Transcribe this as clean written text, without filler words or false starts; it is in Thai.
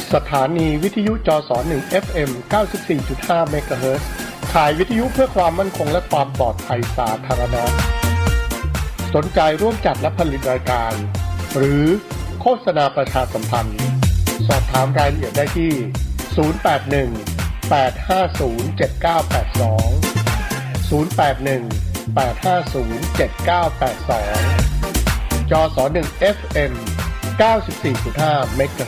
สถานีวิทยุจส1 FM 94.5 เมกะเฮิรตซ์ข่ายวิทยุเพื่อความมั่นคงและความปลอดภัยสาธารณะสนใจร่วมจัดและผลิตรายการหรือโฆษณาประชาสัมพันธ์สอบถามรายละเอียดได้ที่081-850-7982 081-850-7982 จส1 FM 94.5 เมกะเฮิรตซ์